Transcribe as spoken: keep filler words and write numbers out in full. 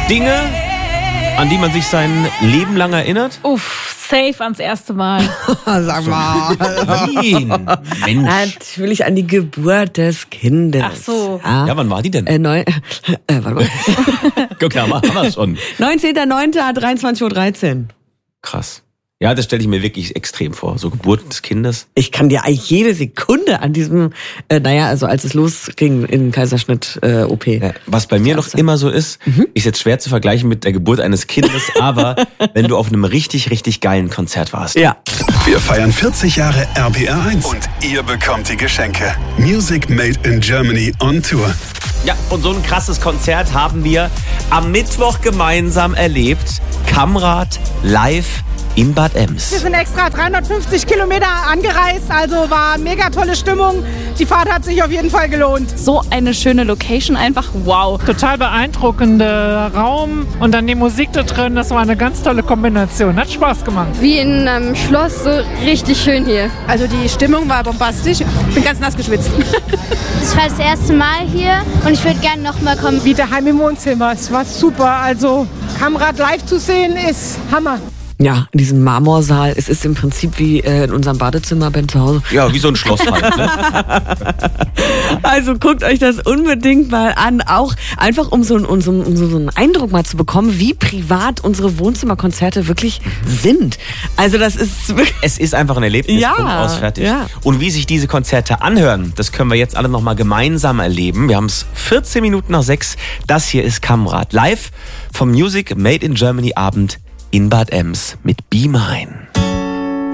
Dinge, an die man sich sein Leben lang erinnert? Uff, safe ans erste Mal. Sag mal. Nein, Mensch. Natürlich an die Geburt des Kindes. Ach so. Ja, Ja, wann war die denn? äh, neun, äh, warte mal. Guck mal, haben wir schon. neunzehnter neunter dreiundzwanzig Uhr dreizehn. Krass. Ja, das stelle ich mir wirklich extrem vor. So Geburt des Kindes. Ich kann dir eigentlich jede Sekunde an diesem, äh, naja, also als es losging in Kaiserschnitt-O P. Ja, was bei mir noch immer so ist, Mhm. ist jetzt schwer zu vergleichen mit der Geburt eines Kindes, aber wenn du auf einem richtig, richtig geilen Konzert warst. Ja. Wir feiern vierzig Jahre R B R eins und ihr bekommt die Geschenke. Music Made in Germany on Tour. Ja, und so ein krasses Konzert haben wir am Mittwoch gemeinsam erlebt. Kamrad live in Bad Ems. Wir sind extra dreihundertfünfzig Kilometer angereist, also war mega tolle Stimmung. Die Fahrt hat sich auf jeden Fall gelohnt. So eine schöne Location, einfach wow. Total beeindruckender Raum und dann die Musik da drin, das war eine ganz tolle Kombination. Hat Spaß gemacht. Wie in einem Schloss, so richtig schön hier. Also die Stimmung war bombastisch. Bin ganz nass geschwitzt. Ich war das erste Mal hier und ich würde gerne noch mal kommen. Wie daheim im Wohnzimmer. Es war super. Also Kamrad live zu sehen ist Hammer. Ja, in diesem Marmorsaal. Es ist im Prinzip wie äh, in unserem Badezimmer bei zu Hause. Ja, wie so ein Schloss halt. Ne? Also guckt euch das unbedingt mal an. Auch einfach, um so, um, so, um so einen Eindruck mal zu bekommen, wie privat unsere Wohnzimmerkonzerte wirklich sind. Also das ist wirklich... Es ist einfach ein Erlebnis. Ja, Punkt aus, fertig. ja. Und wie sich diese Konzerte anhören, das können wir jetzt alle nochmal gemeinsam erleben. Wir haben es vierzehn Minuten nach sechs. Das hier ist Kamrad. Live vom Music Made in Germany Abend in Bad Ems mit Be Mine.